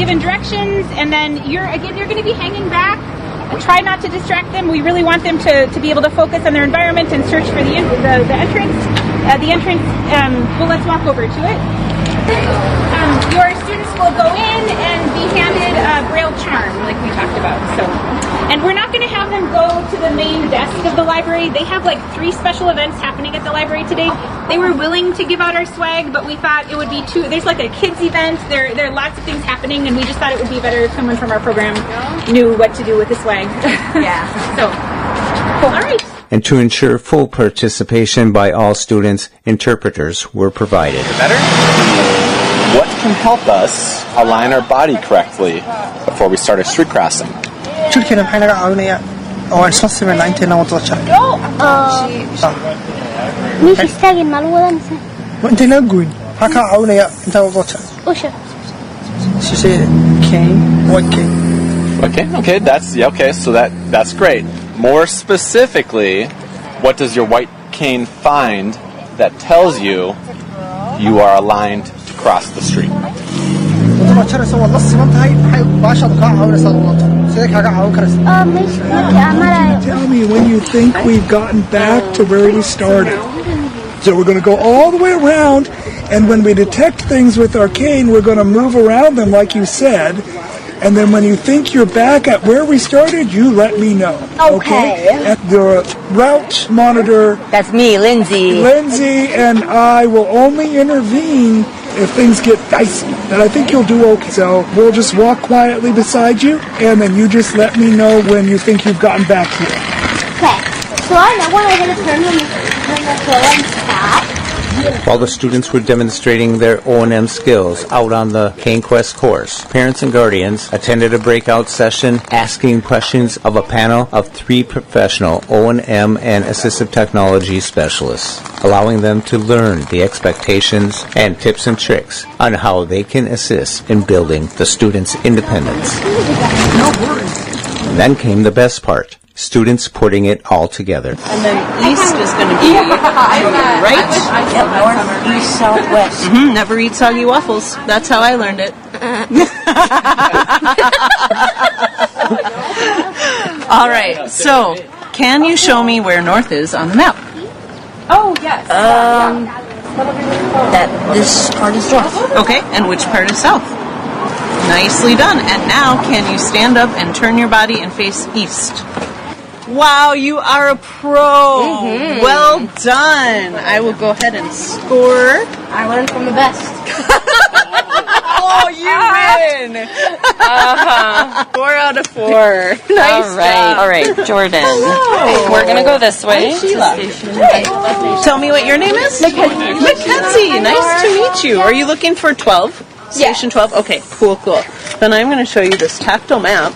given directions, and then you're going to be hanging back. Try not to distract them. We really want them to be able to focus on their environment and search for the entrance. Well, let's walk over to it. Your students will go in and be handed a Braille charm, like we talked about. And we're not going to have them go to the main desk of the library. They have like 3 special events happening at the library today. They were willing to give out our swag, but we thought it would be there's like a kids event. There are lots of things happening, and we just thought it would be better if someone from our program knew what to do with the swag. Yeah. So, cool. All right. And to ensure full participation by all students, interpreters were provided. Better? What can help us align our body correctly before we start a street crossing? She said cane, what cane? Okay, so that's great. More specifically, what does your white cane find that tells you you are aligned to cross the street? Tell me when you think we've gotten back to where we started. So we're going to go all the way around, and when we detect things with our cane, we're going to move around them like you said. And then when you think you're back at where we started, you let me know. Okay? And the route monitor... That's me, Lindsay. Lindsay and I will only intervene if things get dicey. And I think you'll do okay. So we'll just walk quietly beside you, and then you just let me know when you think you've gotten back here. Okay. So I know when I hit a turn when the and stop. While the students were demonstrating their O&M skills out on the Cane Quest course, parents and guardians attended a breakout session asking questions of a panel of 3 professional O&M and assistive technology specialists, allowing them to learn the expectations and tips and tricks on how they can assist in building the students' independence. And then came the best part. Students putting it all together. And then east is going to be right? North, east, southwest. Never eat soggy waffles. That's how I learned it. All right. So, can you show me where north is on the map? Oh, yes. This part is north. Okay. And which part is south? Nicely done. And now, can you stand up and turn your body and face east? Wow, you are a pro. Well done. I will go ahead and score. I learned from the best. Oh, you win. 4 out of 4. Nice job. All right, Jordan. We're going to go this way. Sheila. Tell me what your name is? Mackenzie. Nice to meet you. Are you looking for 12? Station 12? Okay, cool. Then I'm going to show you this tactile map.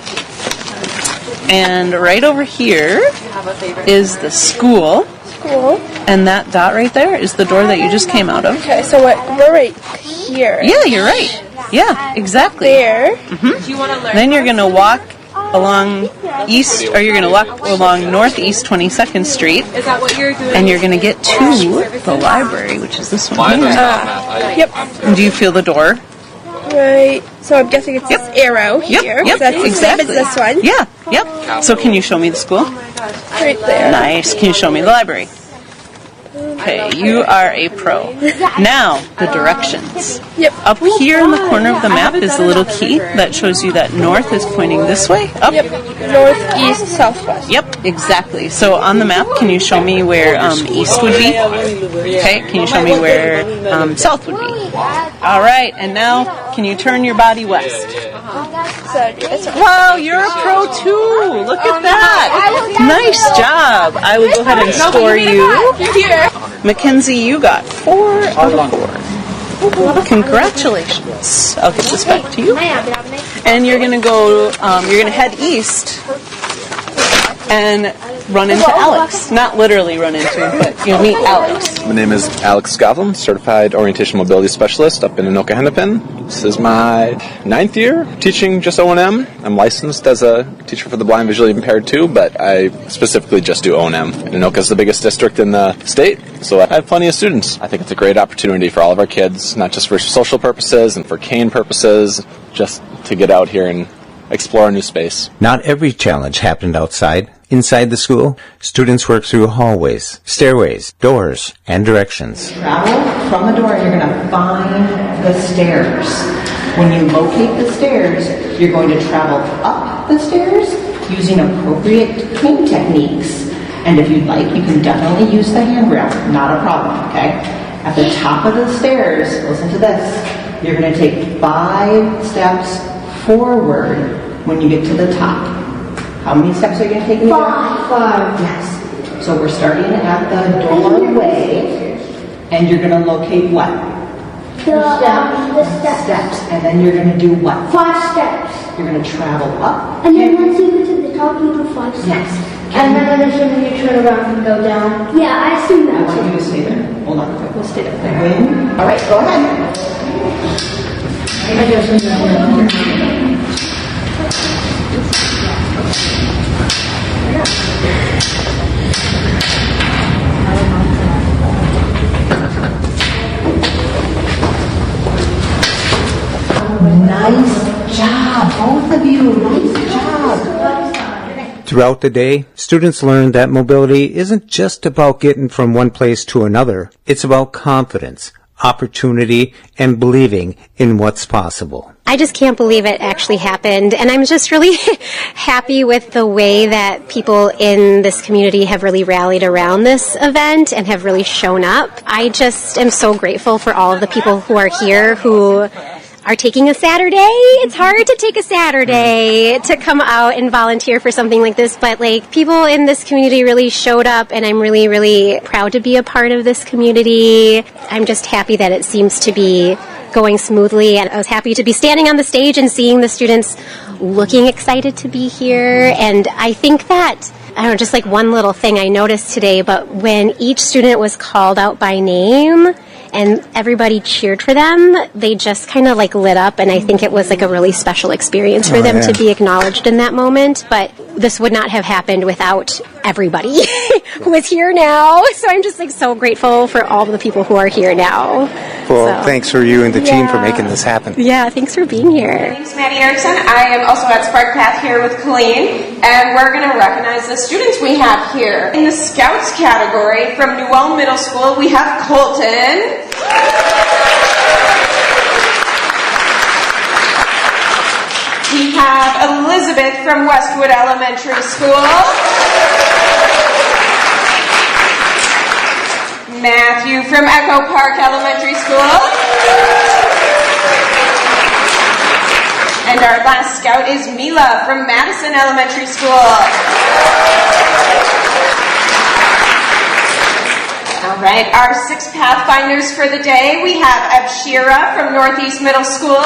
And right over here is the school. And that dot right there is the door that you just came out of. Okay, so we're right here. Yeah, you're right. Yeah, exactly. There. Then you're going to walk along east, or you're going to walk along northeast 22nd Street. Is that what you're doing? And you're going to get to the library, which is this one here. Yep. And do you feel the door? Right. So I'm guessing it's this arrow here. Yep. That's the same as this one. Yeah. Yep. So can you show me the school? Right there. Nice. Can you show me the library? Okay, you are a pro. Now, the directions. Yep. Up here in the corner of the map is the little key that shows you that north is pointing this way. Up. Yep. North, east, southwest. Yep, exactly. So on the map, can you show me where east would be? Okay, can you show me where south would be? All right, and now can you turn your body west? Wow, you're a pro too. Look at that. Nice job. I will go ahead and score you. Mackenzie, you got 4 out of 4. Congratulations. I'll give this back to you. And you're going to go, you're going to head east and run into Alex. Not literally run into him, but you'll meet Alex. My name is Alex Scovlin, Certified Orientation Mobility Specialist up in Anoka Hennepin. This is my 9th year teaching just O&M. I'm licensed as a teacher for the blind visually impaired too, but I specifically just do O&M. Anoka is the biggest district in the state, so I have plenty of students. I think it's a great opportunity for all of our kids, not just for social purposes and for cane purposes, just to get out here and explore a new space. Not every challenge happened outside. Inside the school, students work through hallways, stairways, doors, and directions. Travel from the door, you're going to find the stairs. When you locate the stairs, you're going to travel up the stairs using appropriate cane techniques. And if you'd like, you can definitely use the handrail. Not a problem, okay? At the top of the stairs, listen to this, you're going to take 5 steps forward when you get to the top. How many steps are you going to take in the door? 5. Yes. So we're starting at the doorway, and you're going to locate what? The Steps. And then you're going to do what? 5 steps. You're going to travel up. And then once you get to the top, you do 5 steps. Yes. And then I'm assuming you turn around and go down. Yeah, I assume I that want too. you to stay there. Hold on. We'll stay there. All right, go ahead. Nice job, both of you. Nice job. Throughout the day, students learn that mobility isn't just about getting from one place to another. It's about confidence, opportunity, and believing in what's possible. I just can't believe it actually happened, and I'm just really happy with the way that people in this community have really rallied around this event and have really shown up. I just am so grateful for all of the people who are here who are taking a Saturday. It's hard to take a Saturday to come out and volunteer for something like this, but like people in this community really showed up, and I'm really, really proud to be a part of this community. I'm just happy that it seems to be going smoothly, and I was happy to be standing on the stage and seeing the students looking excited to be here. And I think that, I don't know, just like one little thing I noticed today, but when each student was called out by name and everybody cheered for them, they just kind of like lit up, and I think it was like a really special experience for them to be acknowledged in that moment. But this would not have happened without everybody who is here now. So I'm just like so grateful for all of the people who are here now. Well, thanks for you and the team for making this happen. Yeah, thanks for being here. My name's Maddie Erickson. I am also at Spark Path here with Colleen, and we're going to recognize the students we have here. In the Scouts category from New Ulm Middle School, we have Colton. We have Elizabeth from Westwood Elementary School. Matthew from Echo Park Elementary School. And our last scout is Mila from Madison Elementary School. All right, our 6 Pathfinders for the day. We have Abshira from Northeast Middle School.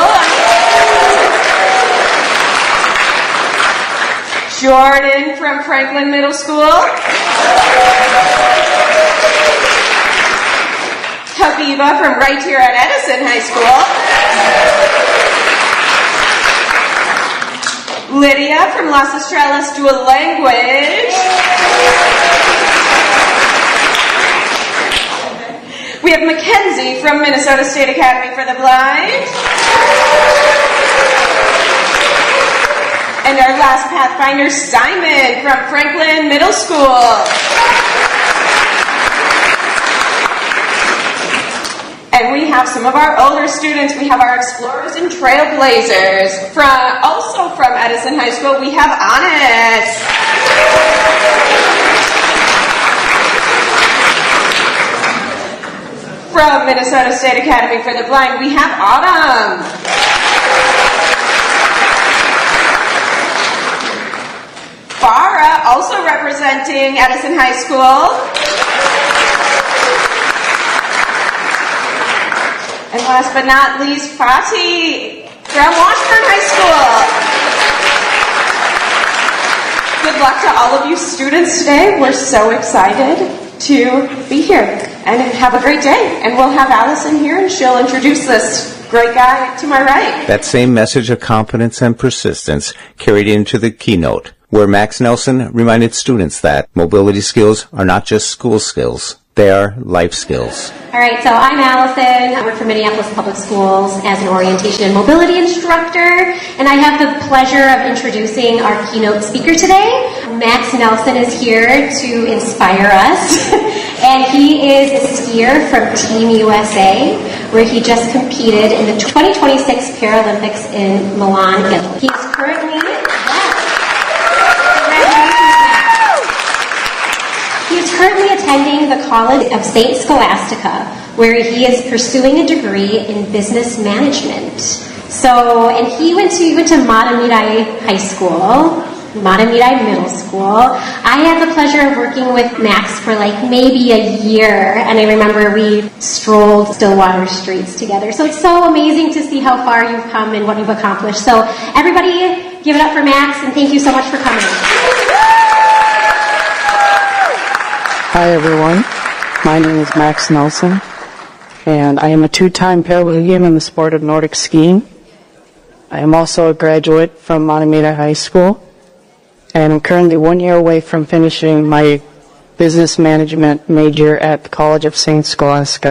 Jordan from Franklin Middle School. Habiba from right here at Edison High School. Lydia from Las Estrellas Dual Language. We have Mackenzie from Minnesota State Academy for the Blind. And our last Pathfinder, Simon from Franklin Middle School. And we have some of our older students. We have our Explorers and Trailblazers. Also from Edison High School, we have Honest. From Minnesota State Academy for the Blind, we have Autumn. Farah, also representing Edison High School. And last but not least, Fatih from Washburn High School. Good luck to all of you students today. We're so excited to be here and have a great day. And we'll have Allison here and she'll introduce this great guy to my right. That same message of confidence and persistence carried into the keynote, where Max Nelson reminded students that mobility skills are not just school skills, they are life skills. All right, so I'm Allison. I work for Minneapolis Public Schools as an orientation and mobility instructor, and I have the pleasure of introducing our keynote speaker today. Max Nelson is here to inspire us, and he is a skier from Team USA, where he just competed in the 2026 Paralympics in Milan, Italy. He's currently attending the College of St. Scholastica, where he is pursuing a degree in business management. So, and he went to Mahtomedi High School, Mahtomedi Middle School. I had the pleasure of working with Max for like maybe a year, and I remember we strolled Stillwater streets together. So it's so amazing to see how far you've come and what you've accomplished. So everybody give it up for Max, and thank you so much for coming. Hi everyone, my name is Max Nelson, and I am a two-time Paralympian in the sport of Nordic skiing. I am also a graduate from Mahtomedi High School, and I'm currently 1 year away from finishing my business management major at the College of St. Scholastica.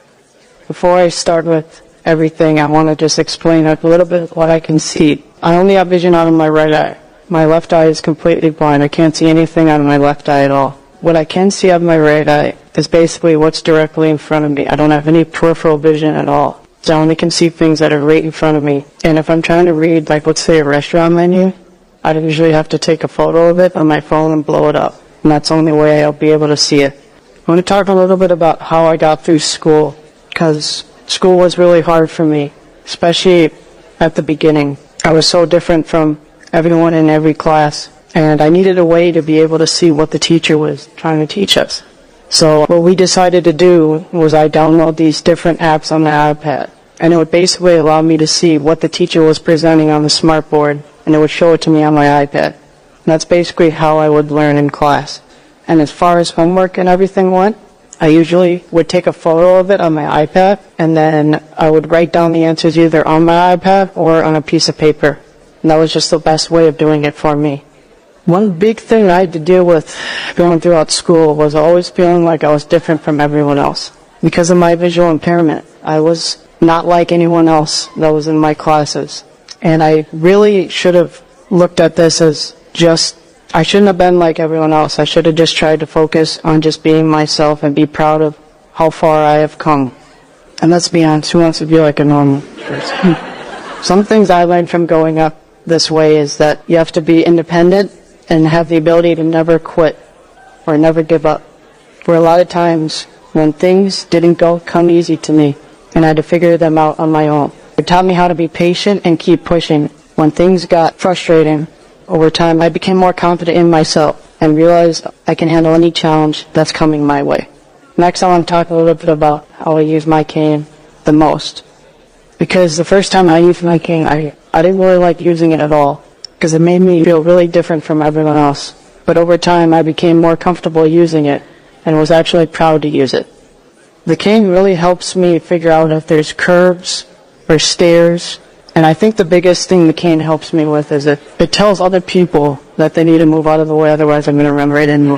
Before I start with everything, I want to just explain a little bit of what I can see. I only have vision out of my right eye. My left eye is completely blind. I can't see anything out of my left eye at all. What I can see out of my right eye is basically what's directly in front of me. I don't have any peripheral vision at all. So I only can see things that are right in front of me. And if I'm trying to read, like let's say a restaurant menu, I usually have to take a photo of it on my phone and blow it up. And that's the only way I'll be able to see it. I want to talk a little bit about how I got through school, because school was really hard for me, especially at the beginning. I was so different from everyone in every class. And I needed a way to be able to see what the teacher was trying to teach us. So what we decided to do was I download these different apps on the iPad. And it would basically allow me to see what the teacher was presenting on the smartboard, and it would show it to me on my iPad. And that's basically how I would learn in class. And as far as homework and everything went, I usually would take a photo of it on my iPad, and then I would write down the answers either on my iPad or on a piece of paper. And that was just the best way of doing it for me. One big thing I had to deal with going throughout school was always feeling like I was different from everyone else. Because of my visual impairment, I was not like anyone else that was in my classes. And I really should have looked at this as just, I shouldn't have been like everyone else. I should have just tried to focus on just being myself and be proud of how far I have come. And let's be honest, who wants to be like a normal person? Some things I learned from going up this way is that you have to be independent and have the ability to never quit or never give up. For a lot of times when things didn't come easy to me and I had to figure them out on my own. It taught me how to be patient and keep pushing. When things got frustrating, over time I became more confident in myself and realized I can handle any challenge that's coming my way. Next I want to talk a little bit about how I use my cane the most. Because the first time I used my cane, I didn't really like using it at all, because it made me feel really different from everyone else. But over time, I became more comfortable using it and was actually proud to use it. The cane really helps me figure out if there's curves or stairs. And I think the biggest thing the cane helps me with is it tells other people that they need to move out of the way, otherwise I'm going to run right into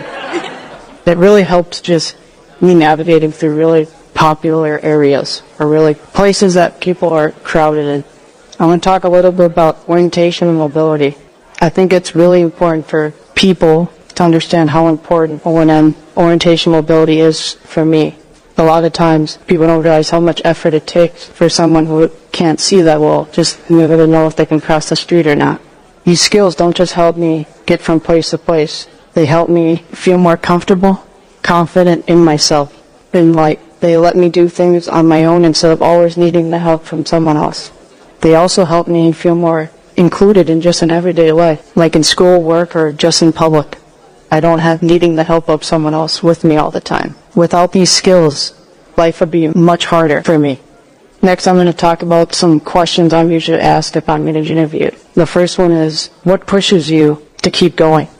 it. It really helps just me navigating through really popular areas or really places that people are crowded in. I want to talk a little bit about orientation and mobility. I think it's really important for people to understand how important O&M, orientation mobility, is for me. A lot of times people don't realize how much effort it takes for someone who can't see that well, just to know if they can cross the street or not. These skills don't just help me get from place to place. They help me feel more comfortable, confident in myself, and they let me do things on my own instead of always needing the help from someone else. They also help me feel more included in just an everyday life, like in school, work, or just in public. I don't have needing the help of someone else with me all the time. Without these skills, life would be much harder for me. Next, I'm going to talk about some questions I'm usually asked if I'm getting interviewed. The first one is, what pushes you to keep going?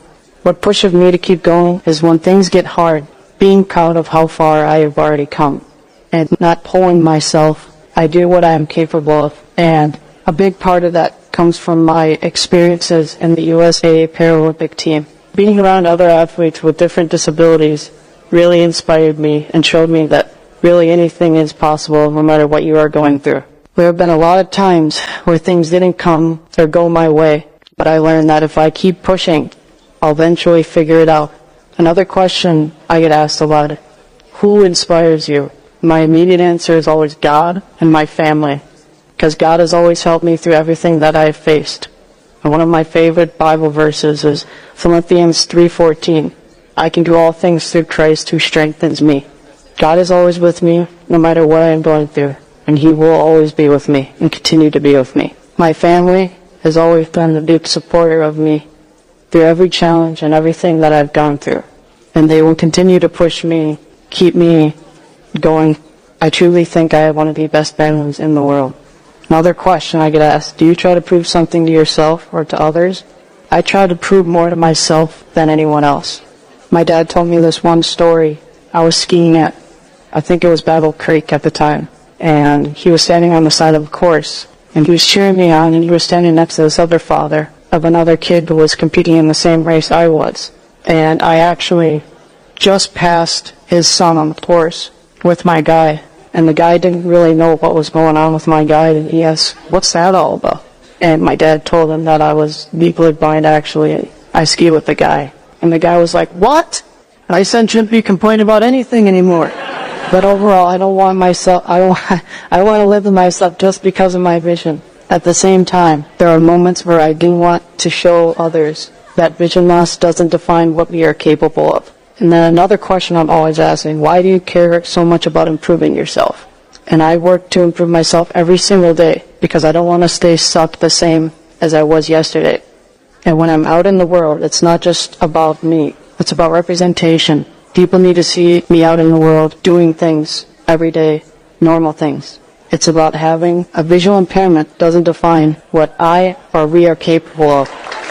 What pushes me to keep going is when things get hard, being proud of how far I have already come, and not pulling myself. I do what I am capable of, and a big part of that comes from my experiences in the USA Paralympic team. Being around other athletes with different disabilities really inspired me and showed me that really anything is possible no matter what you are going through. There have been a lot of times where things didn't come or go my way, but I learned that if I keep pushing, I'll eventually figure it out. Another question I get asked a lot, who inspires you? My immediate answer is always God and my family, because God has always helped me through everything that I have faced. And one of my favorite Bible verses is Philippians 3:14. I can do all things through Christ who strengthens me. God is always with me no matter what I am going through, and He will always be with me and continue to be with me. My family has always been a big supporter of me through every challenge and everything that I've gone through. And they will continue to push me, keep me going. I truly think I have one of the best families in the world. Another question I get asked, do you try to prove something to yourself or to others? I try to prove more to myself than anyone else. My dad told me this one story. I was skiing at, I think it was Battle Creek at the time, and he was standing on the side of a course, and he was cheering me on, and he was standing next to this other father of another kid who was competing in the same race I was. And I actually just passed his son on the course with my guy, and the guy didn't really know what was going on with my guy, and he asked, what's that all about? And my dad told him that I was legally blind, actually. I ski with the guy. And the guy was like, what? And I said, shouldn't be complaining about anything anymore. But overall, I don't want myself, I want to live with myself just because of my vision. At the same time, there are moments where I do want to show others that vision loss doesn't define what we are capable of. And then another question I'm always asking, why do you care so much about improving yourself? And I work to improve myself every single day because I don't want to stay stuck the same as I was yesterday. And when I'm out in the world, it's not just about me. It's about representation. People need to see me out in the world doing things every day, normal things. It's about having a visual impairment doesn't define what I or we are capable of.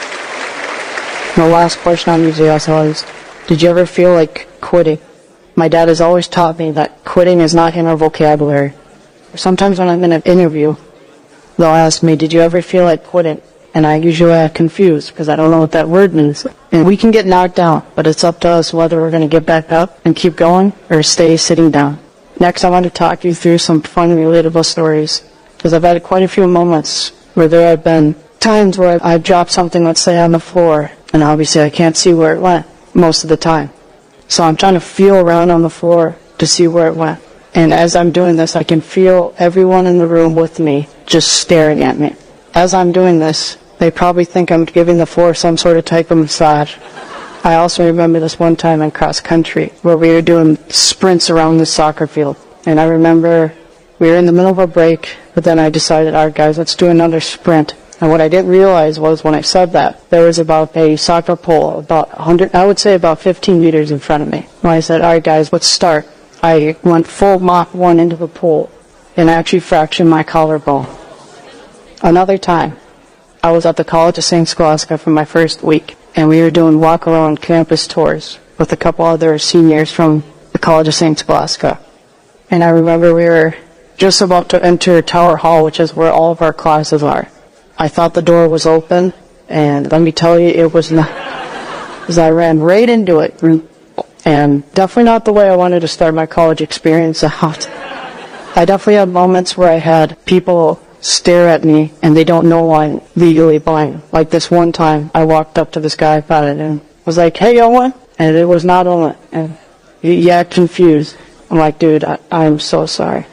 And the last question I'm usually asked is, did you ever feel like quitting? My dad has always taught me that quitting is not in our vocabulary. Sometimes when I'm in an interview, they'll ask me, did you ever feel like quitting? And I usually act confused because I don't know what that word means. And we can get knocked down, but it's up to us whether we're going to get back up and keep going or stay sitting down. Next, I want to talk you through some fun, relatable stories because I've had quite a few moments where there have been times where I've dropped something, let's say, on the floor, and obviously I can't see where it went most of the time. So I'm trying to feel around on the floor to see where it went. And as I'm doing this, I can feel everyone in the room with me just staring at me. As I'm doing this, they probably think I'm giving the floor some sort of type of massage. I also remember this one time in cross country where we were doing sprints around the soccer field. And I remember we were in the middle of a break, but then I decided, all right, guys, let's do another sprint. And what I didn't realize was when I said that, there was about a soccer pole, about 100, I would say about 15 meters in front of me. When I said, all right, guys, let's start, I went full Mach 1 into the pool and actually fractured my collarbone. Another time, I was at the College of St. Scholastica for my first week, and we were doing walk-around campus tours with a couple other seniors from the College of St. Scholastica. And I remember we were just about to enter Tower Hall, which is where all of our classes are. I thought the door was open, and let me tell you, it was not. Because I ran right into it, and definitely not the way I wanted to start my college experience out. I definitely had moments where I had people stare at me, and they don't know I'm legally blind. Like this one time, I walked up to this guy about it, and was like, hey, Owen, and it was not Owen, and he acted confused. I'm like, dude, I'm so sorry.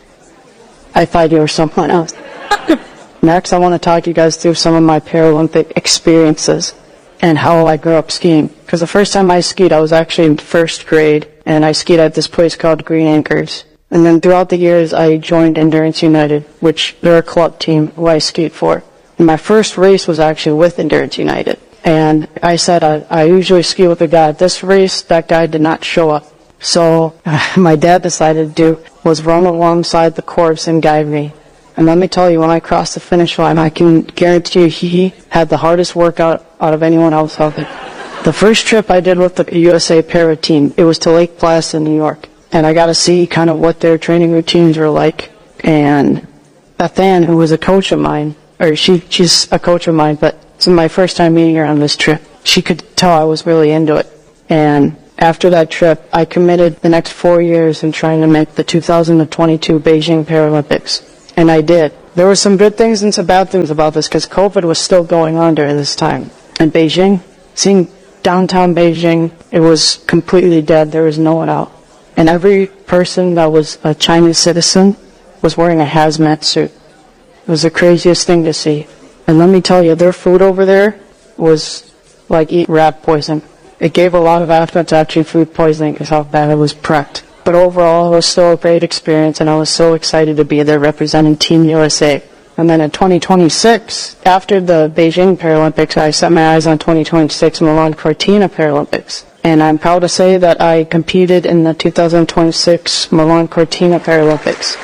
I thought you were someone else. Next, I want to talk you guys through some of my Paralympic experiences and how I grew up skiing. Because the first time I skied, I was actually in first grade, and I skied at this place called Green Anchors. And then throughout the years, I joined Endurance United, which they're a club team who I skied for. And my first race was actually with Endurance United. And I said I usually ski with a guy. This race, that guy did not show up. So my dad decided to do was run alongside the course and guide me. And let me tell you, when I crossed the finish line, I can guarantee you he had the hardest workout out of anyone else out there. The first trip I did with the USA Para team, it was to Lake Placid, New York. And I got to see kind of what their training routines were like. And Beth Ann, who was a coach of mine, or she's a coach of mine, but it's my first time meeting her on this trip. She could tell I was really into it. And after that trip, I committed the next 4 years in trying to make the 2022 Beijing Paralympics. And I did. There were some good things and some bad things about this because COVID was still going on during this time. In Beijing, seeing downtown Beijing, it was completely dead. There was no one out. And every person that was a Chinese citizen was wearing a hazmat suit. It was the craziest thing to see. And let me tell you, their food over there was like eating rat poison. It gave a lot of athletes actually food poisoning because how bad it was prepped. But overall, it was still a great experience, and I was so excited to be there representing Team USA. And then in 2026, after the Beijing Paralympics, I set my eyes on 2026 Milan Cortina Paralympics. And I'm proud to say that I competed in the 2026 Milan Cortina Paralympics.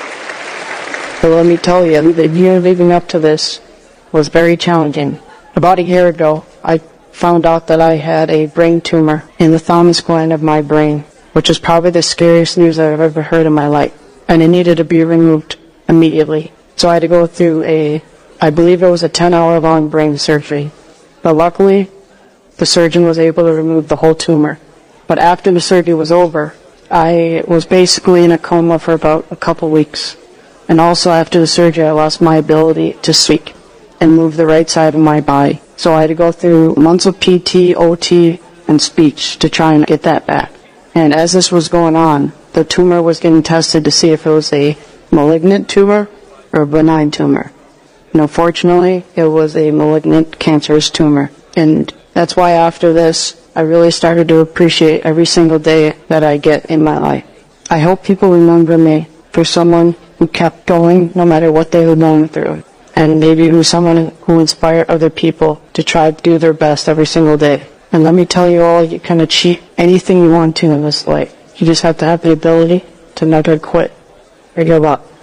But let me tell you, the year leading up to this was very challenging. About a year ago, I found out that I had a brain tumor in the thalamus gland of my brain, which is probably the scariest news I've ever heard in my life. And it needed to be removed immediately. So I had to go through I believe it was a 10-hour-long brain surgery. But luckily, the surgeon was able to remove the whole tumor. But after the surgery was over, I was basically in a coma for about a couple weeks. And also after the surgery, I lost my ability to speak and move the right side of my body. So I had to go through months of PT, OT, and speech to try and get that back. And as this was going on, the tumor was getting tested to see if it was a malignant tumor or a benign tumor. And unfortunately, it was a malignant cancerous tumor. And that's why after this, I really started to appreciate every single day that I get in my life. I hope people remember me for someone who kept going no matter what they were going through. And maybe who's someone who inspired other people to try to do their best every single day. And let me tell you all, you can achieve anything you want to in this life. You just have to have the ability to never quit or give up.